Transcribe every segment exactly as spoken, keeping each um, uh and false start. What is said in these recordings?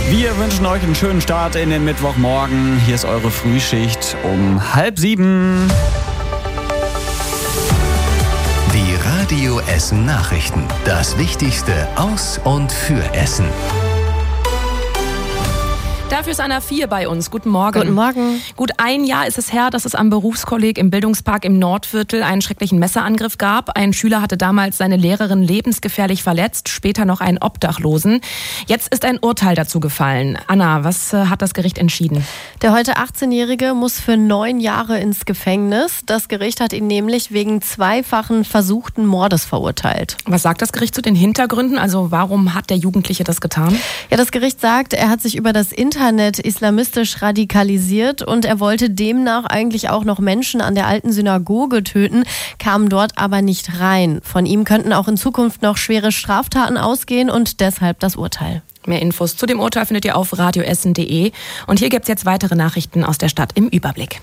Wir wünschen euch einen schönen Start in den Mittwochmorgen. Hier ist eure Frühschicht um halb sieben. Die Radio Essen Nachrichten. Das Wichtigste aus und für Essen. Dafür ist Anna vier bei uns. Guten Morgen. Guten Morgen. Gut ein Jahr ist es her, dass es am Berufskolleg im Bildungspark im Nordviertel einen schrecklichen Messerangriff gab. Ein Schüler hatte damals seine Lehrerin lebensgefährlich verletzt, später noch einen Obdachlosen. Jetzt ist ein Urteil dazu gefallen. Anna, was hat das Gericht entschieden? Der heute achtzehnjährige muss für neun Jahre ins Gefängnis. Das Gericht hat ihn nämlich wegen zweifachen versuchten Mordes verurteilt. Was sagt das Gericht zu den Hintergründen? Also warum hat der Jugendliche das getan? Ja, das Gericht sagt, er hat sich über das Internet Internet islamistisch radikalisiert und er wollte demnach eigentlich auch noch Menschen an der alten Synagoge töten, kam dort aber nicht rein. Von ihm könnten auch in Zukunft noch schwere Straftaten ausgehen und deshalb das Urteil. Mehr Infos zu dem Urteil findet ihr auf radioessen punkt de. Und hier gibt es jetzt weitere Nachrichten aus der Stadt im Überblick.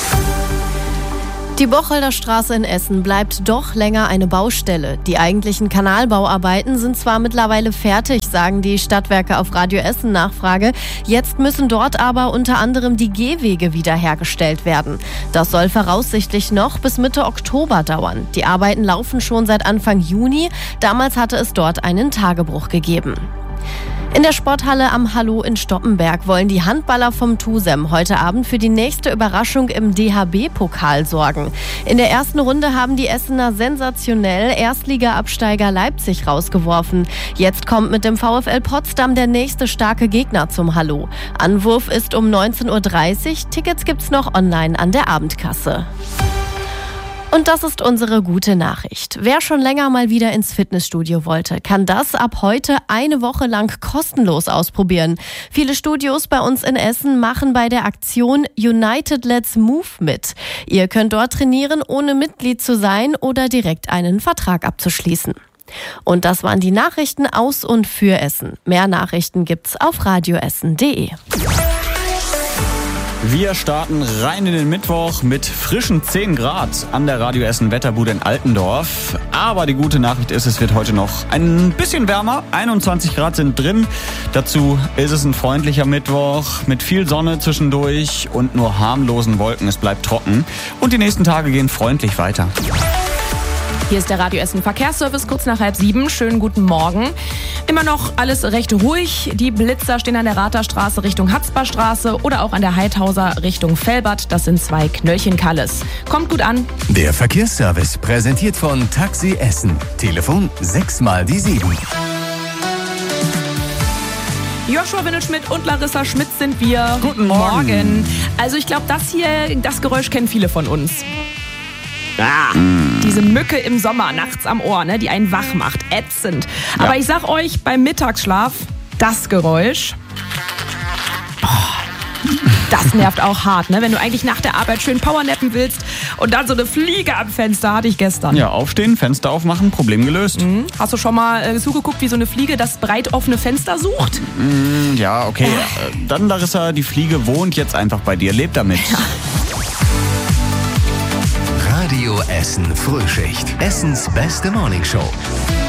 Die Bocholder Straße in Essen bleibt doch länger eine Baustelle. Die eigentlichen Kanalbauarbeiten sind zwar mittlerweile fertig, sagen die Stadtwerke auf Radio Essen Nachfrage. Jetzt müssen dort aber unter anderem die Gehwege wiederhergestellt werden. Das soll voraussichtlich noch bis Mitte Oktober dauern. Die Arbeiten laufen schon seit Anfang Juni. Damals hatte es dort einen Tagebruch gegeben. In der Sporthalle am Hallo in Stoppenberg wollen die Handballer vom TuSem heute Abend für die nächste Überraschung im D H B-Pokal sorgen. In der ersten Runde haben die Essener sensationell Erstliga-Absteiger Leipzig rausgeworfen. Jetzt kommt mit dem VfL Potsdam der nächste starke Gegner zum Hallo. Anwurf ist um neunzehn Uhr dreißig. Tickets gibt's noch online an der Abendkasse. Und das ist unsere gute Nachricht. Wer schon länger mal wieder ins Fitnessstudio wollte, kann das ab heute eine Woche lang kostenlos ausprobieren. Viele Studios bei uns in Essen machen bei der Aktion United Let's Move mit. Ihr könnt dort trainieren, ohne Mitglied zu sein oder direkt einen Vertrag abzuschließen. Und das waren die Nachrichten aus und für Essen. Mehr Nachrichten gibt's auf radioessen punkt de. Wir starten rein in den Mittwoch mit frischen zehn Grad an der Radio Essen Wetterbude in Altendorf. Aber die gute Nachricht ist, es wird heute noch ein bisschen wärmer. einundzwanzig Grad sind drin. Dazu ist es ein freundlicher Mittwoch mit viel Sonne zwischendurch und nur harmlosen Wolken. Es bleibt trocken. Und die nächsten Tage gehen freundlich weiter. Hier ist der Radio Essen Verkehrsservice, kurz nach halb sieben. Schönen guten Morgen. Immer noch alles recht ruhig. Die Blitzer stehen an der Ratherstraße Richtung Hatzbarstraße oder auch an der Heidhauser Richtung Velbert. Das sind zwei Knöllchen-Kalles. Kommt gut an. Der Verkehrsservice präsentiert von Taxi Essen. Telefon sechs mal die sieben. Joshua Windelschmidt und Larissa Schmidt sind wir. Guten Morgen. Morgen. Also ich glaube, das hier, das Geräusch kennen viele von uns. Ah, diese Mücke im Sommer, nachts am Ohr, ne, die einen wach macht. Ätzend. Ja. Aber ich sag euch, beim Mittagsschlaf, das Geräusch, oh, das nervt auch hart, ne? Wenn du eigentlich nach der Arbeit schön powernappen willst und dann so eine Fliege am Fenster, hatte ich gestern. Ja, aufstehen, Fenster aufmachen, Problem gelöst. Mhm. Hast du schon mal äh, zugeguckt, wie so eine Fliege das breit offene Fenster sucht? Mm, ja, okay. Äh, dann, Larissa, die Fliege wohnt jetzt einfach bei dir. Lebt damit. Ja. Radio Essen Frühschicht. Essens beste Morningshow.